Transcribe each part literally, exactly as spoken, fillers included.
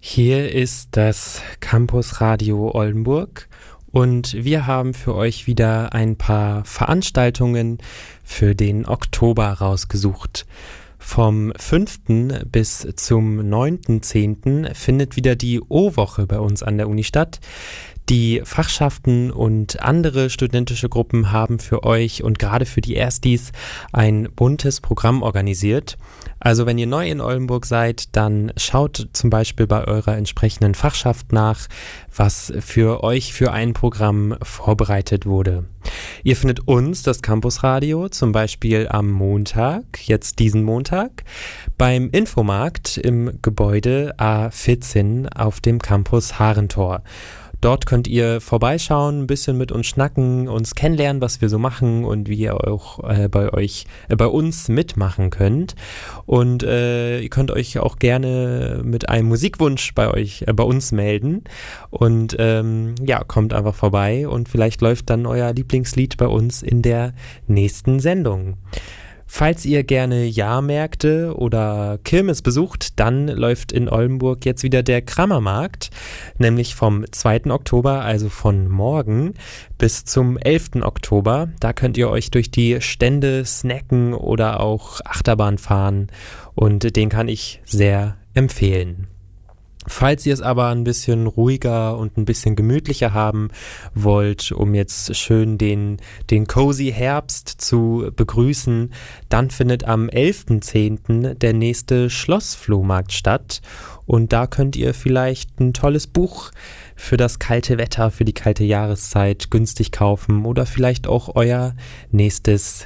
Hier ist das Campus Radio Oldenburg und wir haben für euch wieder ein paar Veranstaltungen für den Oktober rausgesucht. Vom fünften bis zum neunten zehnten findet wieder die O-Woche bei uns an der Uni statt. Die Fachschaften und andere studentische Gruppen haben für euch und gerade für die Erstis ein buntes Programm organisiert. Also wenn ihr neu in Oldenburg seid, dann schaut zum Beispiel bei eurer entsprechenden Fachschaft nach, was für euch für ein Programm vorbereitet wurde. Ihr findet uns, das Campusradio, zum Beispiel am Montag, jetzt diesen Montag, beim Infomarkt im Gebäude A vierzehn auf dem Campus Harentor. Dort könnt ihr vorbeischauen, ein bisschen mit uns schnacken, uns kennenlernen, was wir so machen und wie ihr auch äh, bei euch, äh, bei uns mitmachen könnt. Und äh, ihr könnt euch auch gerne mit einem Musikwunsch bei euch, äh, bei uns melden. Und ähm, ja, kommt einfach vorbei und vielleicht läuft dann euer Lieblingslied bei uns in der nächsten Sendung. Falls ihr gerne Jahrmärkte oder Kirmes besucht, dann läuft in Oldenburg jetzt wieder der Kramermarkt, nämlich vom zweiten Oktober, also von morgen, bis zum elften Oktober. Da könnt ihr euch durch die Stände snacken oder auch Achterbahn fahren und den kann ich sehr empfehlen. Falls ihr es aber ein bisschen ruhiger und ein bisschen gemütlicher haben wollt, um jetzt schön den, den cozy Herbst zu begrüßen, dann findet am elften zehnten der nächste Schlossflohmarkt statt und da könnt ihr vielleicht ein tolles Buch für das kalte Wetter, für die kalte Jahreszeit günstig kaufen oder vielleicht auch euer nächstes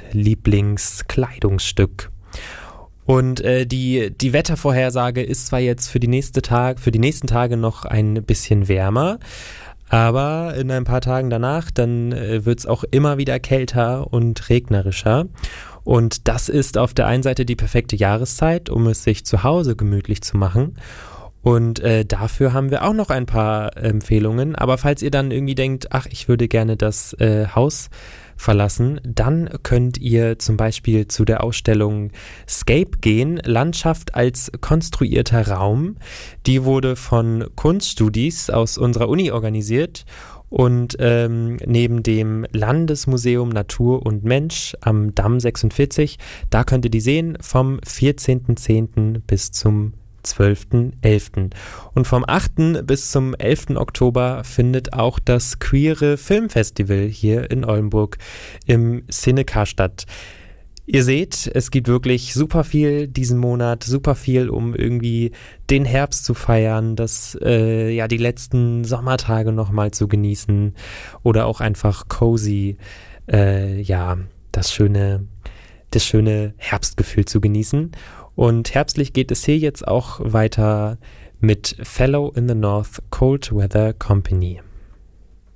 Lieblingskleidungsstück. Und äh, die die Wettervorhersage ist zwar jetzt für die nächste Tag, für die nächsten Tage noch ein bisschen wärmer, aber in ein paar Tagen danach, dann äh, wird es auch immer wieder kälter und regnerischer. Und das ist auf der einen Seite die perfekte Jahreszeit, um es sich zu Hause gemütlich zu machen. Und äh, dafür haben wir auch noch ein paar Empfehlungen. Aber falls ihr dann irgendwie denkt, ach, ich würde gerne das äh, Haus verlassen, dann könnt ihr zum Beispiel zu der Ausstellung Scape gehen, Landschaft als konstruierter Raum. Die wurde von Kunststudis aus unserer Uni organisiert und ähm, neben dem Landesmuseum Natur und Mensch am Damm sechsundvierzig, da könnt ihr die sehen vom vierzehnten zehnten bis zum zwölften elften Und vom achten bis zum elften Oktober findet auch das Queere Filmfestival hier in Oldenburg im Cinecar statt. Ihr seht, es gibt wirklich super viel diesen Monat, super viel, um irgendwie den Herbst zu feiern, das, äh, ja, die letzten Sommertage nochmal zu genießen oder auch einfach cozy, äh, ja, das schöne, das schöne Herbstgefühl zu genießen. Und herbstlich geht es hier jetzt auch weiter mit Fellow in the North Cold Weather Company.